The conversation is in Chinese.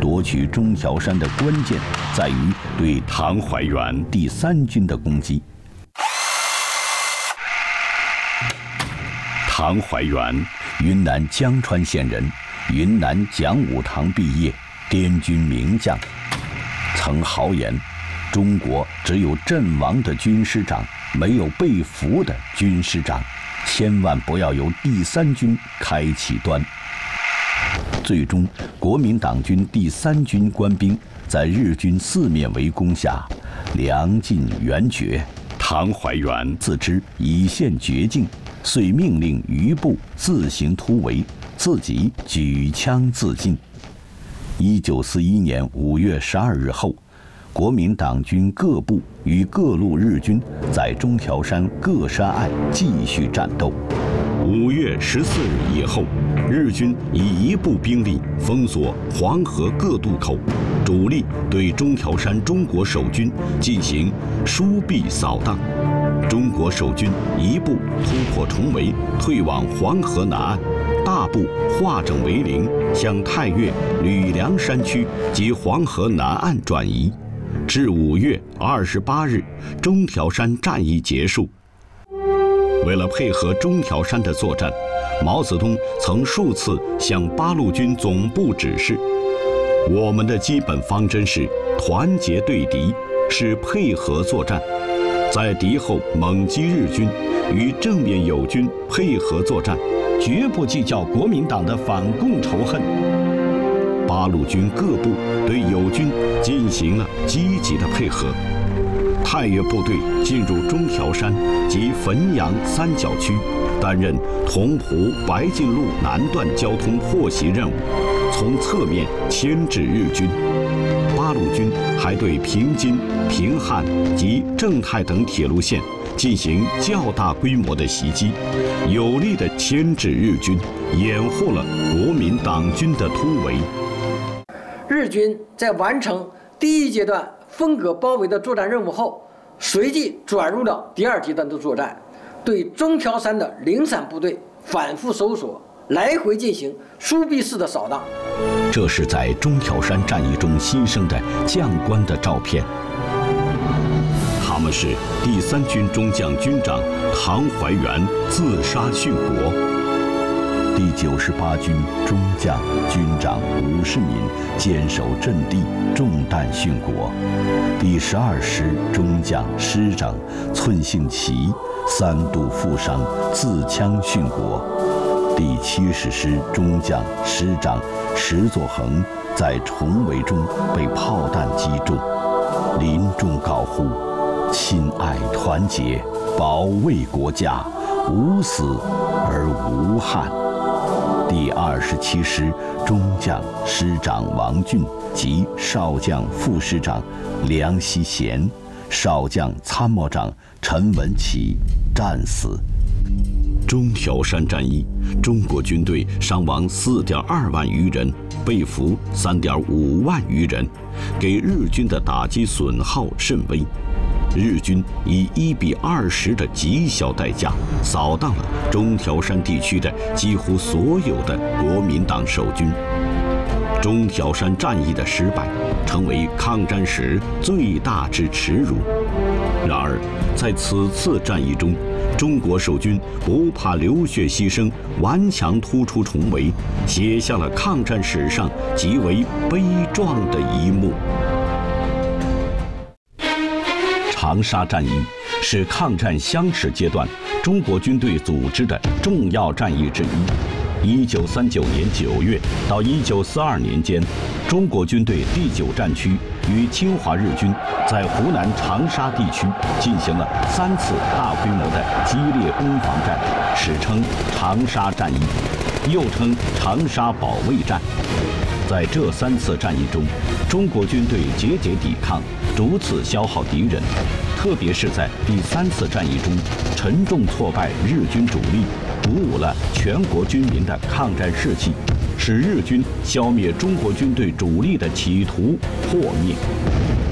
夺取中条山的关键在于对唐怀元第3军的攻击。唐怀元，云南江川县人，云南讲武堂毕业，滇军名将，曾豪言：中国只有阵亡的军师长，没有被俘的军师长，千万不要由第3军开启端。最终，国民党军第3军官兵在日军4面围攻下，粮尽援绝。唐怀元自知已陷绝境，遂命令余部自行突围，自己举枪自尽。1941年5月12日后，国民党军各部与各路日军在中条山各山隘继续战斗。5月14日以后，日军以1部兵力封锁黄河各渡口，主力对中条山中国守军进行疏避扫荡。中国守军1部突破重围，退往黄河南岸，大部化整为零，向太岳、吕梁山区及黄河南岸转移。至5月28日，中条山战役结束。为了配合中条山的作战，毛泽东曾数次向八路军总部指示：我们的基本方针是团结对敌，是配合作战，在敌后猛击日军，与正面友军配合作战，绝不计较国民党的反共仇恨。八路军各部对友军进行了积极的配合。太岳部队进入中条山及汾阳三角区，担任同蒲白晋路南段交通获袭任务，从侧面牵制日军。八路军还对平津、平汉及正太等铁路线进行较大规模的袭击，有力地牵制日军，掩护了国民党军的突围。 日军在完成第1阶段分割包围的作战任务后，随即转入了第2阶段的作战，对中条山的零散部队反复搜索，来回进行疏避式的扫荡。 这是在中条山战役中牺牲的将官的照片，他们是第3军中将军长唐怀元自杀殉国，第98军中将军长伍世民坚守阵地中弹殉国，第12师中将师长寸幸奇3度负伤自枪殉国，第70师中将师长石作恒在重围中被炮弹击中，临终高呼：亲爱团结，保卫国家，无死而无憾。第27师中将师长王俊及少将副师长梁希贤、少将参谋长陈文启战死。中条山战役，中国军队伤亡4.2万余人，被俘3.5万余人，给日军的打击损耗甚微。日军以1比20的极小代价扫荡了中条山地区的几乎所有的国民党守军。中条山战役的失败，成为抗战史最大之耻辱。然而，在此次战役中，中国守军不怕流血牺牲，顽强突出重围，写下了抗战史上极为悲壮的一幕。长沙战役是抗战相持阶段中国军队组织的重要战役之一。1939年9月到1942年间，中国军队第9战区与侵华日军在湖南长沙地区进行了3次大规模的激烈攻防战，史称长沙战役，又称长沙保卫战。在这3次战役中，中国军队节节抵抗，逐次消耗敌人，特别是在第3次战役中，沉重挫败日军主力，鼓舞了全国军民的抗战士气，使日军消灭中国军队主力的企图破灭。